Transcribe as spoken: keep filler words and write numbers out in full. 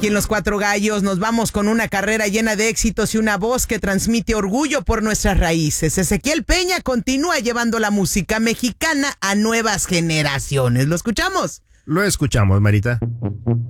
aquí en Los Cuatro Gallos nos vamos con una carrera llena de éxitos y una voz que transmite orgullo por nuestras raíces. Ezequiel Peña continúa llevando la música mexicana a nuevas generaciones. ¿Lo escuchamos? Lo escuchamos, Marita.